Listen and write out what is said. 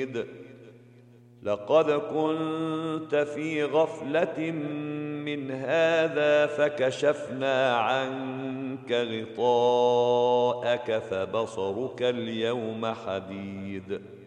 لقد كنت في غفلة من هذا فكشفنا عنك غطاءك فبصرك اليوم حديد